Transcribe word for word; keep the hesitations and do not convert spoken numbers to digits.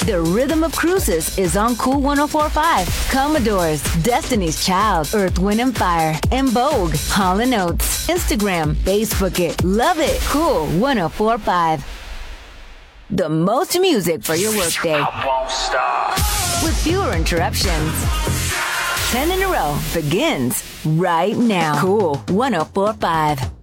The Rhythm of Cruises is on Cool one oh four point five. Commodores, Destiny's Child, Earth, Wind and Fire, and Vogue, Hall and Oates. Instagram, Facebook it, love it. Cool one oh four point five. The most music for your workday. I won't stop. With fewer interruptions. Ten in a row begins right now. Cool one oh four point five.